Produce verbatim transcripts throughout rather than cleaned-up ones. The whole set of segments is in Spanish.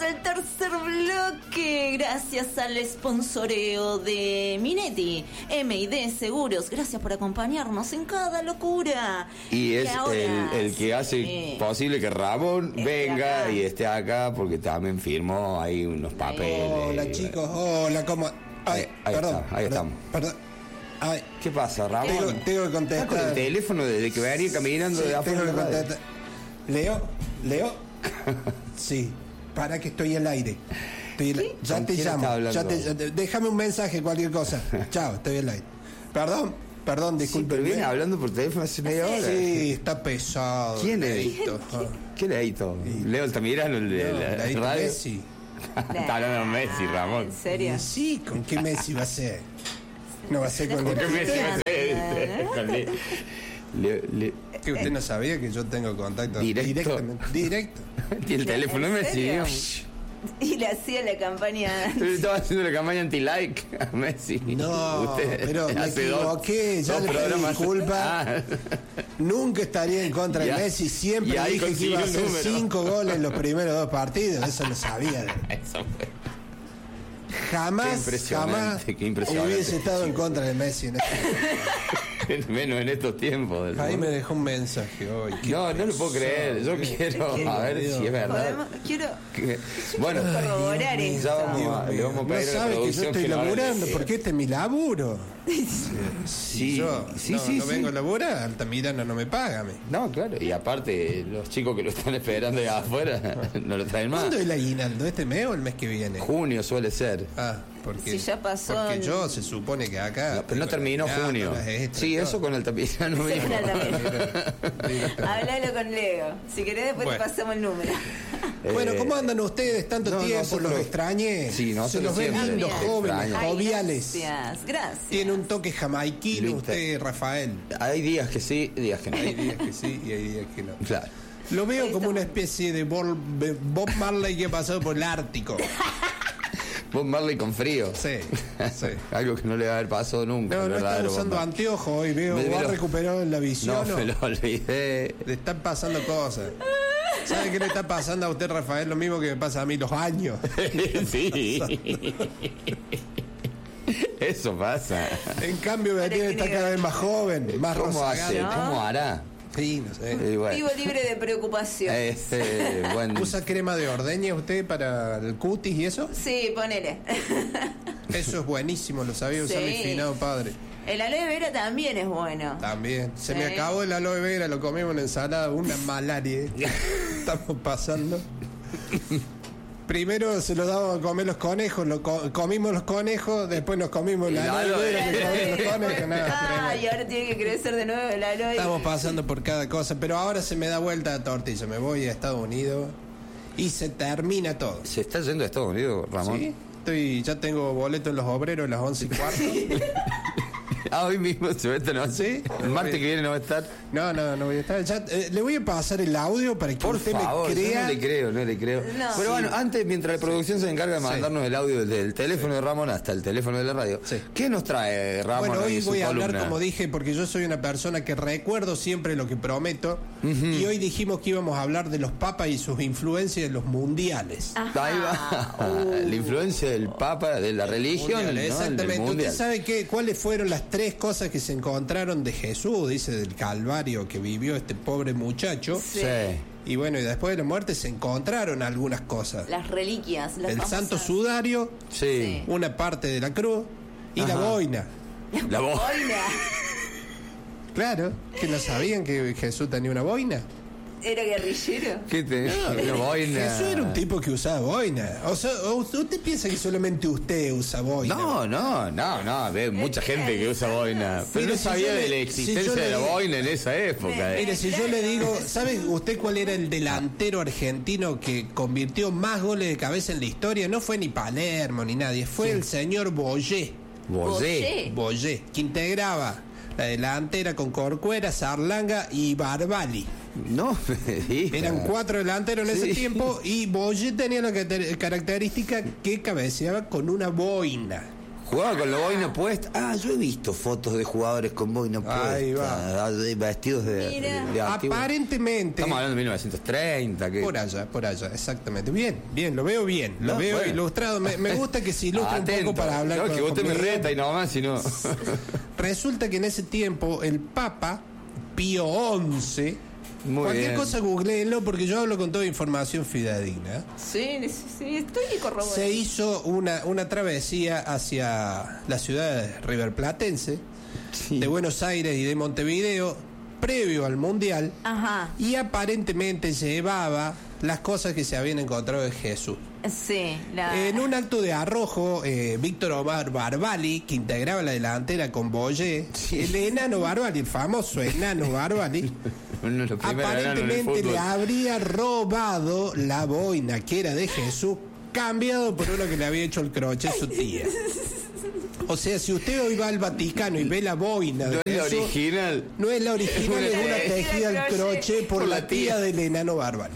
al tercer bloque gracias al sponsoreo de Minetti, M y D Seguros. Gracias por acompañarnos en cada locura. Y es ahora, el, el que hace sí, posible que Ramón esté venga acá. y esté acá, porque también firmó ahí unos papeles. Hola chicos, hola, ¿cómo? Ay, Ahí perdón, está, ahí perdón, estamos. Perdón. Ay, ¿Qué pasa, Ramón? tengo, tengo que contestar. Está con el teléfono desde que venía caminando Sí, de afuera. tengo que de la radio. contestar. Leo, Leo. Sí, para que estoy al aire. Estoy al- Ya ¿Con te quién llamo. está hablando? Ya te, ya te- déjame un mensaje, cualquier cosa. Chao, estoy al aire. Perdón, perdón, Sí, disculpe. pero viene hablando por teléfono hace media hora. Sí, está pesado. ¿Quién es? Leito. ¿Qué leíto? Leo Altamirano, el de No, la Leito radio. Messi. Está hablando de Messi, Ramón. ¿En serio? Y sí, ¿con qué Messi va a ser? No va a ser con ¿Con qué el... Messi va a ser? Con Le- Le- Le- Que usted no sabía que yo tengo contacto Directo. directamente. Directo. Y el teléfono de ¿En Messi, serio? digamos. Y le hacía la campaña. Él estaba haciendo la campaña anti-like a Messi. No, Usted pero me hace dos- equivoqué, ya dos le pedí programas. disculpa. Ah. Nunca estaría en contra de Ya. Messi. Siempre Y ahí dije que consiguió iba a el hacer número. cinco goles en los primeros dos partidos. Eso lo sabía. Eso fue. Qué Jamás, impresionante, jamás qué impresionante. hubiese estado en contra de Messi. En este- Menos en estos tiempos. Ahí me dejó un mensaje hoy. Qué No, no lo puedo creer. Yo quiero qué a ver Dios. si es verdad. Podemos- quiero Que- Bueno, corroborar Dios mío, esto. ya vamos a, le Dios vamos a mío. pedir No a la sabe que yo producción estoy que lo haga. laburando, porque este es mi laburo. Sí, yo sí, no, sí, no sí. vengo a laburar, Altamirano no me paga a mí. No, claro, y aparte los chicos que lo están esperando de afuera no lo traen más. ¿Cuándo es el aguinaldo? ¿Este mes o el mes que viene? Junio suele ser. Ah, porque, Si ya pasó porque en- yo se supone que acá... No, pero no tengo terminó las junio. lámparas extras Sí, y eso todo. con el tapizano mismo. Era también. Directo. Háblalo con Leo. Si querés, después Bueno. te pasamos el número. Bueno, Eh, ¿cómo andan ustedes tanto no, tiempo? nosotros- ¿Los extrañé? Sí, Se nosotros los ven siempre lindos, los jóvenes, extrañamos. joviales. Gracias, gracias. Tiene un toque jamaiquino Lo usted, Rafael. Hay días que sí, días que no. Hay días que sí y hay días que no. Claro. Lo veo Ahí como una estamos. especie de Bob, Bob Marley que ha pasado por el Ártico. Bob Marley con frío. Sí, sí. Algo que no le va a haber pasado nunca. No, no está verdadero Bob usando Marley. anteojos hoy, veo. Me- me ¿Va lo- recuperado la No, visión? me lo olvidé. Le están pasando cosas. ¿Sabe qué le está pasando a usted, Rafael? Lo mismo que me pasa a mí, los años. Sí. Eso pasa. En cambio, Beatriz está cada vez más joven, más ¿Cómo hace? rozagada. ¿Cómo hará? Sí, no sé. Y bueno, Vivo libre de preocupación. este, buen... ¿Usa crema de ordeña usted para el cutis y eso? Sí, ponele. Eso es buenísimo, lo sabía usar Sí. mi finado padre. El aloe vera también es bueno. También. Se me Sí. acabó el aloe vera, lo comimos en ensalada, una malaria. ¿eh? Estamos pasando. Primero se lo dábamos a comer los conejos, lo co- comimos los conejos, después nos comimos el El aloe aloe. vera que comimos los conejos. nada, Ah, tremendo. y ahora tiene que crecer de nuevo el aloe. Estamos pasando por cada cosa, pero ahora se me da vuelta la tortilla. Me voy a Estados Unidos y se termina todo. ¿Se está yendo a Estados Unidos, Ramón? ¿Sí? Estoy, ya tengo boleto en los obreros a las once y cuarto. Ah, hoy mismo se va a estar, ¿no? Sí. El martes que viene no va a estar. No, no, no voy a estar. Ya, eh, le voy a pasar el audio para que Por usted favor, me yo crea. no le creo, no le creo. No. Pero bueno, antes, mientras la producción se encarga de Sí. mandarnos el audio desde el teléfono de Ramón hasta el teléfono de la radio, Sí. ¿qué nos trae Ramón Bueno, hoy hoy en su voy a hablar, columna? como dije, porque yo soy una persona que recuerdo siempre lo que prometo. Y hoy dijimos que íbamos a hablar de los papas y sus influencias en los mundiales. Ajá. Ahí va. Uh. La influencia del Papa, de la religión, Mundiales, ¿no? Del exactamente. mundial. ¿Usted sabe qué, cuáles fueron las tres cosas que se encontraron de Jesús, dice, del Calvario que vivió este pobre muchacho? Sí. Sí. Y bueno, y después de la muerte se encontraron algunas cosas. Las reliquias. Las El famosas- santo sudario, Sí. una parte de la cruz y la Ajá. boina. La voz. Boina. Claro, que no sabían que Jesús tenía una boina. Era guerrillero. ¿Qué te Una boina. Jesús era un tipo que usaba boina. O sea, o ¿usted piensa que solamente usted usa boina? No, no, no, no, ve mucha gente que usa boina. Pero Mire, no si sabía yo le- de la si existencia yo le de la digo- boina en esa época. eh. Mire, si yo le digo, ¿sabe usted cuál era el delantero argentino que convirtió más goles de cabeza en la historia? No fue ni Palermo ni nadie, fue el señor Boyé. Boyé. Boyé, que integraba la delantera con Corcuera, Sarlanga y Barbali. No me diga. Eran cuatro delanteros en ese Sí. tiempo y Boyé tenía la cate- característica que cabeceaba con una boina. Jugaba con la boina puesta. Ah, yo he visto fotos de jugadores con boina puesta. Ahí va. Vestidos de, de, de antiguo. Aparentemente. Estamos hablando de mil novecientos treinta. Que... Por allá, por allá, exactamente. Bien, bien, lo veo bien. Lo No, veo bueno. ilustrado. Me, me gusta que se ilustre un Atento. poco para hablar No, con, que usted me conmigo. reta y nomás, si no. Resulta que en ese tiempo el Papa Pío once. Muy Cualquier bien. cosa googleenlo porque yo hablo con toda información fidedigna. Sí, sí, sí, estoy corroborando. Se hizo una, una travesía hacia la ciudad riverplatense, Sí. de Buenos Aires y de Montevideo, previo al Mundial, Ajá, y aparentemente llevaba las cosas que se habían encontrado de Jesús. sí. La... En un acto de arrojo, eh, Víctor Omar Barbali, que integraba la delantera con Boyé, Sí. el enano Barbali, el famoso enano Barbali, Uno de los primeros enanos en el aparentemente fútbol. le habría robado la boina que era de Jesús, cambiado por uno que le había hecho el croche a su tía. O sea, si usted hoy va al Vaticano y ve la boina de No es la Jesús, original. no es la original, es una tejida al crochet. crochet por la tía del enano Barbali.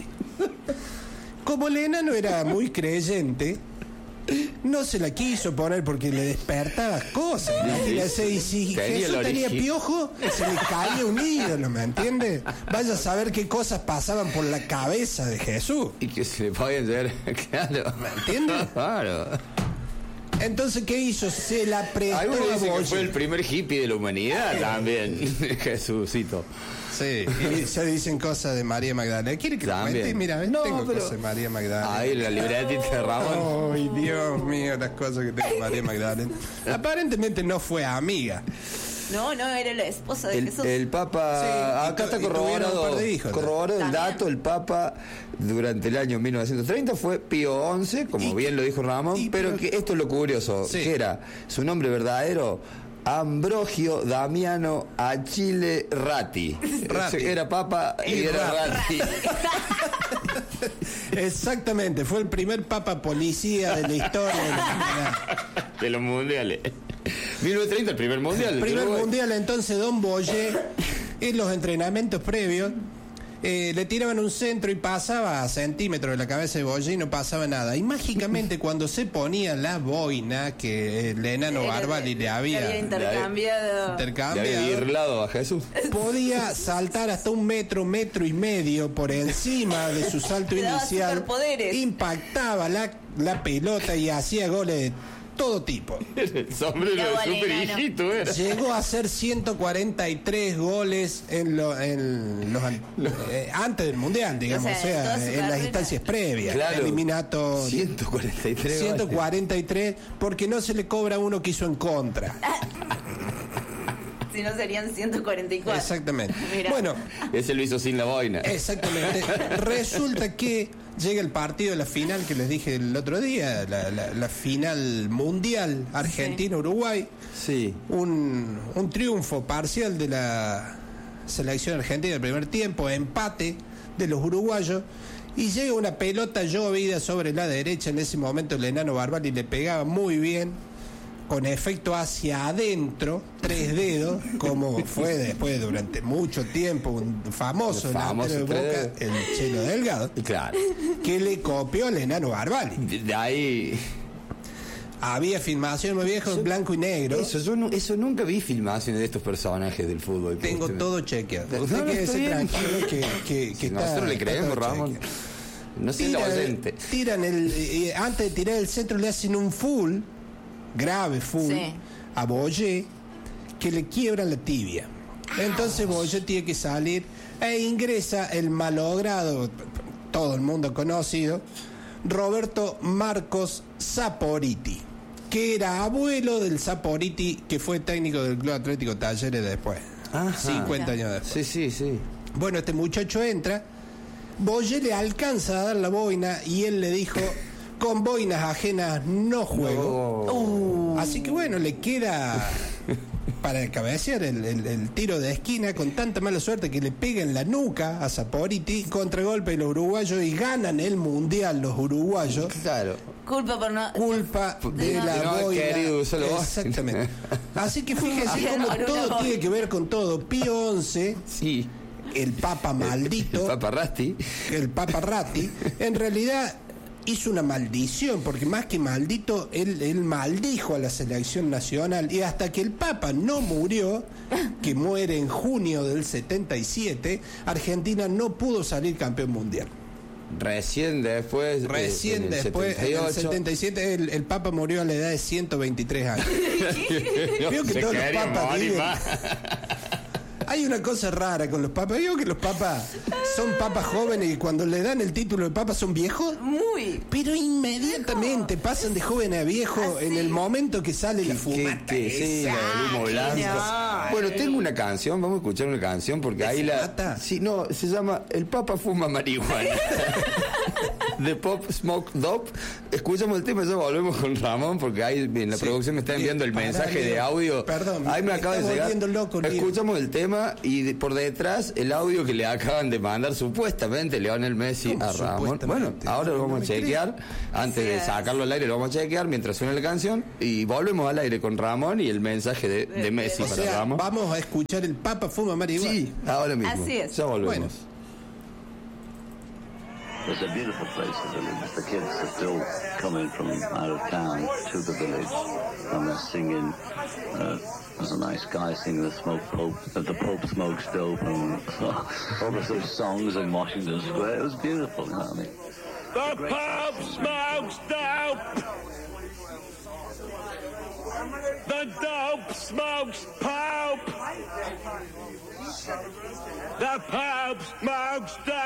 Como el enano era muy creyente, no se la quiso poner porque le despertaba cosas. Imagínese, y si Tenía Jesús el tenía origi- piojo, se le caía un ídolo, ¿me entiende? Vaya a saber qué cosas pasaban por la cabeza de Jesús. Y que se le podían llegar. Claro. ¿Me entiende? Claro. Entonces, ¿qué hizo? Se la prestó Algunos a dicen que Boye. fue el primer hippie de la humanidad también. Jesucito. Sí, y se dicen cosas de María Magdalena. ¿Quiere que lo También. cuente? Mira, ¿ves? No, tengo pero- cosas de María Magdalena. Ahí la libretita de Ramón. Ay, Dios mío, las cosas que tengo de María Magdalena. Aparentemente no fue amiga. No, no, era la esposa de El, Jesús. el Papa, Sí, y acá tu- está y tuvieron corroborado, un par de hijos, ¿no? corroborado el También. dato, el Papa durante el año mil novecientos treinta fue Pío once, como Y- bien lo dijo Ramón, y- pero pero- que esto es lo curioso, Sí. que era su nombre verdadero, Ambrogio Damiano Achille Ratti. Ratti. Era Papa y, Y era Ratti. Ratti. Exactamente, fue el primer papa policía de la historia de la humanidad. De los mundiales. mil novecientos treinta, el primer mundial. El primer Uruguay. mundial, entonces Don Boye, en los entrenamientos previos, eh, le tiraban un centro y pasaba a centímetros de la cabeza de Boye y no pasaba nada. Y mágicamente cuando se ponía la boina que el enano Era de- Barbali le había había intercambiado. Le había intercambiado, birlado a Jesús. podía saltar hasta un metro, metro y medio por encima de su salto Le daba inicial, superpoderes. impactaba la, la pelota y hacía goles de todo tipo. El sombrero Miraba de al super enano. hijito era. Llegó a hacer ciento cuarenta y tres goles en, lo- en los an- eh, antes del mundial, digamos, O o sea, sea, en toda su en las carrera. instancias previas, Claro. eliminatorias. ciento cuarenta y tres. ciento cuarenta y tres, porque no se le cobra a uno que hizo en contra. Si no serían ciento cuarenta y cuatro. Exactamente. Mira. Bueno, Ese lo hizo sin la boina. exactamente. Resulta que llega el partido de la final que les dije el otro día, la, la- la final mundial Argentina-Uruguay. Sí. Un, un triunfo parcial de la selección argentina del primer tiempo, empate de los uruguayos. Y llega una pelota llovida sobre la derecha. En ese momento el enano Barbali le pegaba muy bien, con efecto hacia adentro, tres dedos, como fue después durante mucho tiempo un famoso El famoso delantero de Boca, tres el Chelo Delgado, Claro. que le copió al enano Barbali. De, de ahí. Había filmación muy vieja en blanco y negro. Eso, yo nu- eso nunca vi filmaciones de estos personajes del fútbol. Tengo Usted me- todo chequeado. No, Usted no, quédese está bien. tranquilo que, que, que Si está, nosotros le está creemos, todo Ramón. chequeado. No sé la Tiran, oyente. tiran el, eh, antes de tirar el centro le hacen un full, grave full, Sí. a Boye, que le quiebran la tibia. Entonces Boye tiene que salir e ingresa el malogrado, todo el mundo conocido, Roberto Marcos Saporiti, que era abuelo del Saporiti que fue técnico del Club Atlético Talleres después, Ajá. cincuenta años después. Sí, sí, sí. Bueno, este muchacho entra, Boye le alcanza a dar la boina y él le dijo, con boinas ajenas no juego. Oh. Así que bueno, le queda para cabecear el, el- el tiro de esquina con tanta mala suerte que le pega en la nuca a Saporiti, contragolpe de los uruguayos y ganan el mundial los uruguayos. Claro. Culpa por no. Culpa de no- la de no haber boina. querido usar la boina. Exactamente. Así que fíjese Bien, cómo con una todo boina. tiene que ver con todo. Pío once, Sí. el papa maldito, El Papa Rasti. el Papa Ratti, en realidad hizo una maldición, porque más que maldito, él, él maldijo a la selección nacional, y hasta que el Papa no murió, que muere en junio del setenta y siete, Argentina no pudo salir campeón mundial. Recién después. Recién en el después, setenta y ocho. en el setenta y siete, el, el Papa murió a la edad de ciento veintitrés años. Veo que Se todos los quería papas morir viven. más. Hay una cosa rara con los papas. Digo que los papas son papas jóvenes y cuando le dan el título de papa son viejos. Muy. Pero inmediatamente pasan de joven a viejo Así. en el momento que sale la Que- fumata. que- sí, la del humo blanco. no. Bueno, tengo una canción, vamos a escuchar una canción porque ¿De ahí la. Fumata? Sí, no, se llama El Papa fuma marihuana. The Pop Smoke Dope. Escuchamos el tema y ya volvemos con Ramón porque ahí en la Sí. producción me está enviando el Pará, mensaje de Leo. audio. Perdón, ahí me me acaba de está llegar. volviendo loco, Leo. Escuchamos el tema y de- por detrás el audio que le acaban de mandar supuestamente Lionel Messi ¿Cómo a Ramón. supuestamente? Bueno, ahora lo No vamos me a chequear. Antes Sí, de es. sacarlo al aire lo vamos a chequear mientras suena la canción y volvemos al aire con Ramón y el mensaje de, de Messi O para sea, Ramón. vamos a escuchar el Papa fuma marihuana. Sí, ahora mismo. Así es. Ya volvemos. Bueno. It's a beautiful place, the village. The kids are still coming from out of town to the village, and they're singing. Uh, there's a nice guy singing the smoke Pope, that the Pope smokes dope, and all of those songs in Washington Square. It was beautiful, you know what I mean? The Pope smokes dope. The dope smokes Pope. The Pope smokes dope.